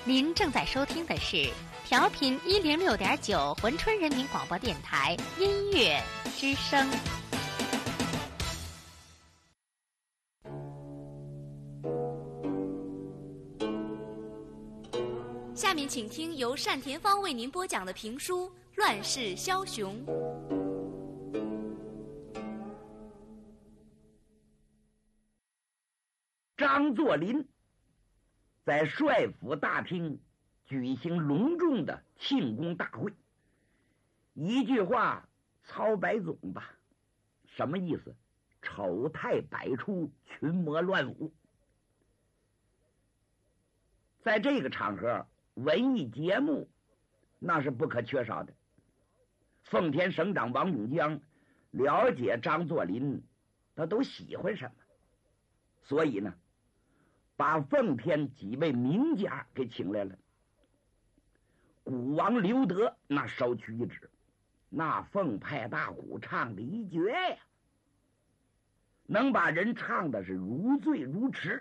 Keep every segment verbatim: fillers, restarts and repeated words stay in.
您正在收听的是调频一零六点九珲春人民广播电台音乐之声。下面请听由单田芳为您播讲的评书《乱世枭雄》。 张作霖在帅府大厅举行隆重的庆功大会，一句话操百种吧，什么意思？丑态百出，群魔乱舞。在这个场合，文艺节目那是不可缺少的。奉天省长王永江了解张作霖他都喜欢什么，所以呢把奉天几位名家给请来了。鼓王刘德那首屈一指，那凤派大鼓唱的一绝呀，能把人唱的是如醉如痴。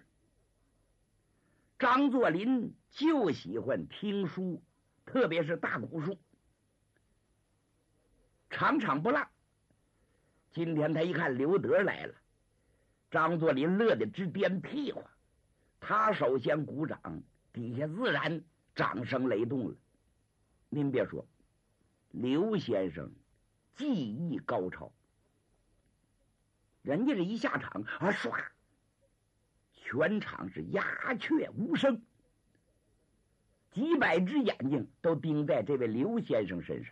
张作霖就喜欢听书，特别是大鼓书，场场不落。今天他一看刘德来了，张作霖乐得直颠屁股，他首先鼓掌，底下自然掌声雷动了。您别说，刘先生技艺高超，人家这一下场啊，唰，全场是鸦雀无声，几百只眼睛都盯在这位刘先生身上。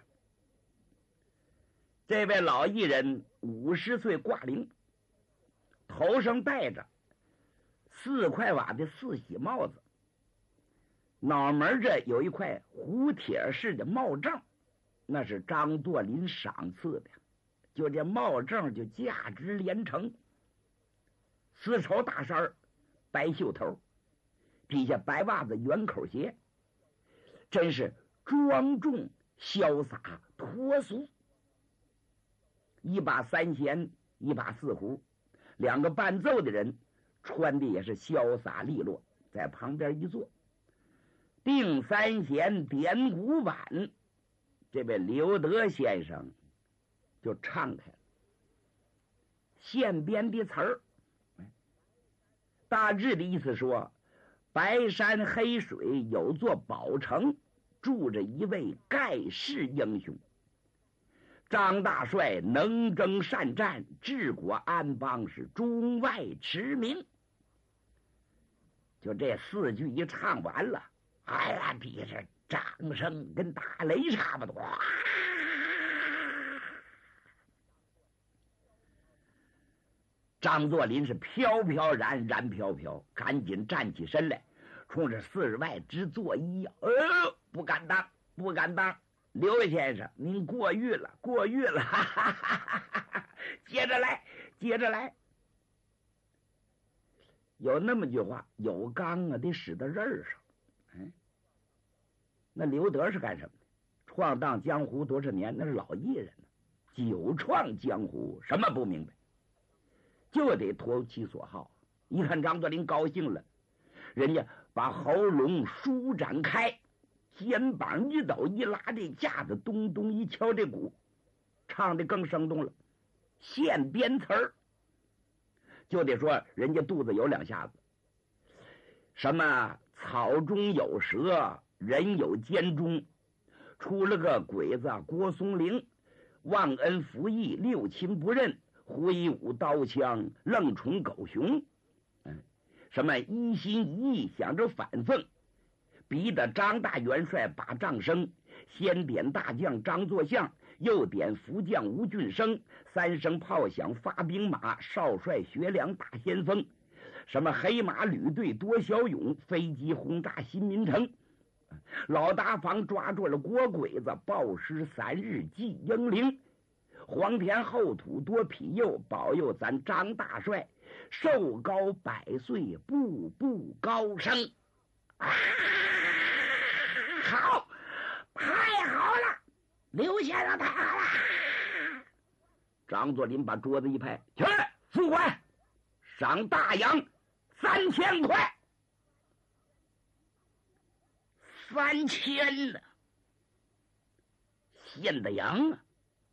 这位老艺人五十岁挂零，头上戴着四块瓦的四喜帽子，脑门这有一块胡铁式的帽正，那是张作霖赏赐的，就这帽正就价值连城。丝绸大衫，白袖头，底下白袜子圆口鞋，真是庄重潇洒脱俗。一把三弦，一把四胡，两个伴奏的人穿的也是潇洒利落，在旁边一坐，定三弦点鼓板，这位刘德先生就唱开了。现编的词儿，大致的意思说，白山黑水有座宝城，住着一位盖世英雄。张大帅能征善战，治国安邦，是中外驰名。就这四句一唱完了，哎呀，底下掌声跟打雷差不多。张作霖是飘飘然，然飘飘，赶紧站起身来，冲着四外直作揖：“呃，不敢当，不敢当。刘先生，您过誉了，过誉了，哈哈哈哈哈！接着来，接着来。”有那么句话，有刚啊，得使到刃上。嗯，那刘德是干什么的？闯荡江湖多少年，那是老艺人呢，久闯江湖，什么不明白？就得投其所好。一看张作霖高兴了，人家把喉咙舒展开，肩膀一抖，一拉这架子，咚咚一敲这鼓，唱的更生动了。现编词儿，就得说人家肚子有两下子。什么草中有蛇，人有奸忠，出了个鬼子郭松龄，忘恩负义，六亲不认，挥舞刀枪，愣宠狗熊。嗯，什么一心一意想着反奉，逼得张大元帅把帐生，先点大将张作相，又点副将吴俊升，三声炮响发兵马，少帅学良打先锋。什么黑马旅队多骁勇，飞机轰炸新民城。老大房抓住了国鬼子，暴尸三日祭英灵。黄田厚土多庇佑，保佑咱张大帅寿高百岁，步步高升。啊，好，太好了，刘先生太好了。张作霖把桌子一拍，去副官赏大洋三千块。 三千呢，献的羊啊，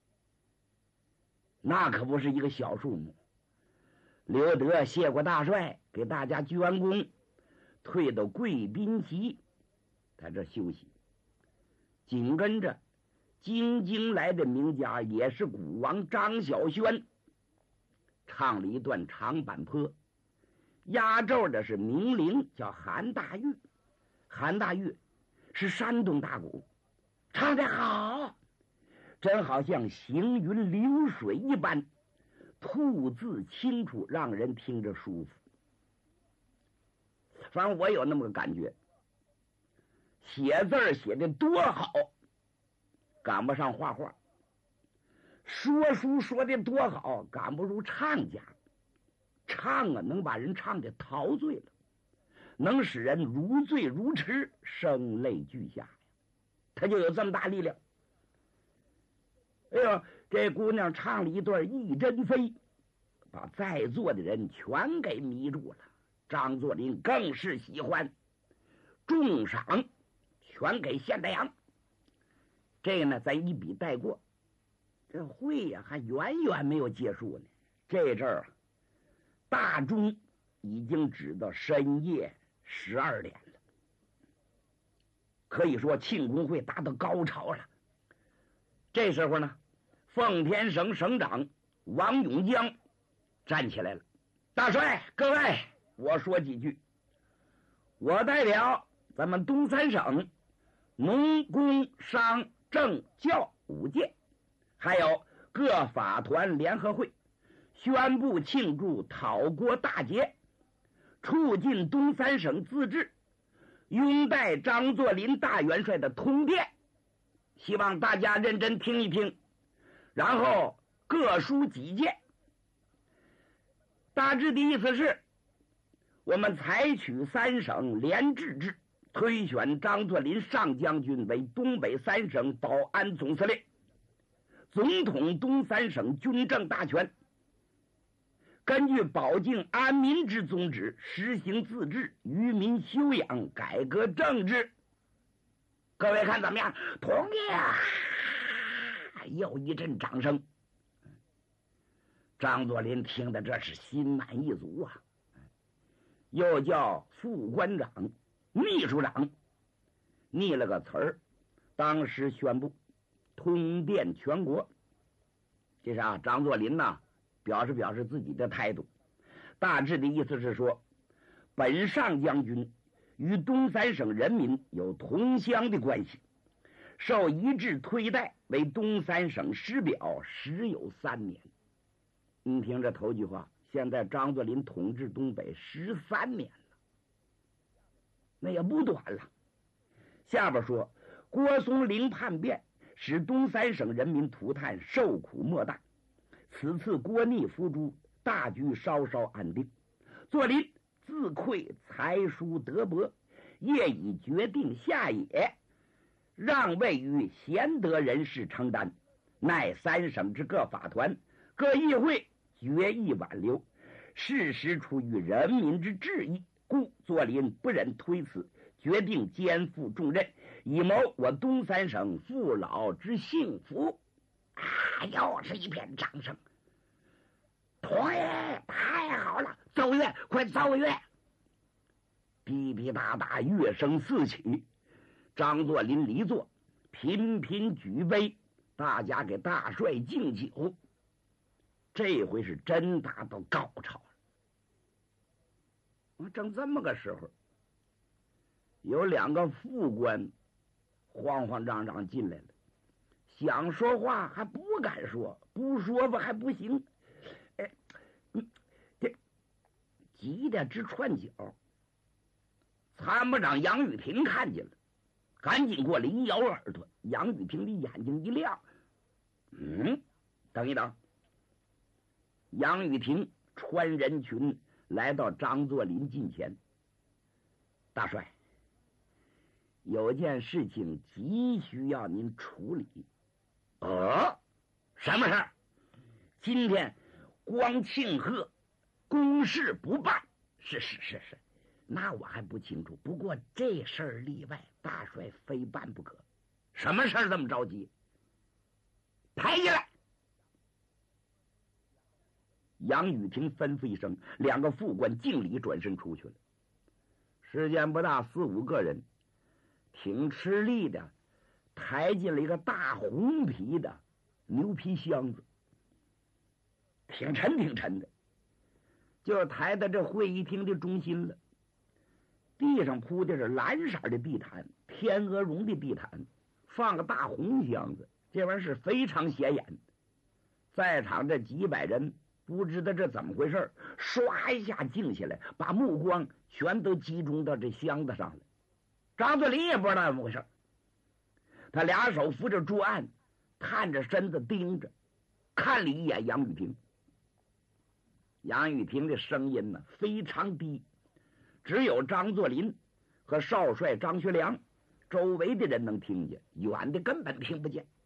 那可不是一个小数目。刘德谢过大帅，给大家鞠躬，退到贵宾席，在这休息。紧跟着京津来的名家，也是鼓王张小轩，唱了一段长坂坡。压轴的是名伶，叫韩大玉。韩大玉是山东大鼓，唱得好，真好像行云流水一般，吐字清楚，让人听着舒服。反正我有那么个感觉，写字写得多好，赶不上画画；说书说得多好，赶不如唱家。唱啊，能把人唱得陶醉了，能使人如醉如痴，声泪俱下呀，他就有这么大力量。哎呦，这姑娘唱了一段《一针飞》，把在座的人全给迷住了。张作霖更是喜欢，重赏全给献大洋。这个呢，咱一笔带过。这会呀、啊，还远远没有结束呢。这阵儿，大钟已经指到深夜十二点了，可以说庆功会达到高潮了。这时候呢，奉天省省长王永江站起来了：“大帅，各位，我说几句。我代表咱们东三省农工商政教五界，还有各法团联合会，宣布庆祝讨国大捷，促进东三省自治，拥戴张作霖大元帅的通电，希望大家认真听一听，然后各抒己见。大致的意思是，我们采取三省联制制，推选张作霖上将军为东北三省保安总司令，总统东三省军政大权，根据保境安民之宗旨，实行自治，愚民修养，改革政治。各位看怎么样？同意啊！又一阵掌声。张作霖听的这是心满意足啊，又叫副官长、秘书长拟了个词儿，当时宣布通电全国。这是啊，张作霖呐，表示表示自己的态度。大致的意思是说，本上将军与东三省人民有同乡的关系，受一致推戴为东三省师表，时有三年。你听这头句话，现在张作霖统治东北十三年了，那也不短了。下边说，郭松龄叛变，使东三省人民涂炭，受苦莫大。此次郭逆伏诛，大局稍稍安定。作霖自愧才疏德薄，业已决定下野，让位于贤德人士承担，乃三省之各法团、各议会决议挽留，事实出于人民之志意，故作霖不忍推辞，决定肩负重任，以谋我东三省父老之幸福。啊，又是一片掌声。同意，太好了，奏乐，快奏乐！滴滴答答，乐声四起。张作霖离座，频频举杯，大家给大帅敬酒。这回是真达到高潮了。正这么个时候，有两个副官慌慌张张进来了，想说话还不敢说，不说吧还不行。哎，这急得直串脚。参谋长杨玉平看见了，赶紧过来一摇耳朵。杨玉平的眼睛一亮，嗯，等一等。杨玉婷穿人群来到张作霖近前：“大帅，有件事情急需要您处理。”“哦，什么事儿？”“今天光庆贺公事不办。”“是是是是， 那我还不清楚。不过这事儿例外，大帅非办不可。什么事儿这么着急？抬起来！杨雨婷吩咐一声，两个副官敬礼，转身出去了。时间不大，四五个人挺吃力的抬进了一个大红皮的牛皮箱子，挺沉挺沉的，就抬到这会议厅的中心了。地上铺的是蓝色的地毯，天鹅绒的地毯，放个大红箱子，这玩意儿是非常显眼。在场这几百人不知道这怎么回事，唰一下静下来，把目光全都集中到这箱子上了。张作霖也不知道怎么回事，他俩手扶着桌案，探着身子盯着，看了一眼杨雨婷。杨雨婷的声音呢非常低，只有张作霖和少帅张学良周围的人能听见，远的根本听不见。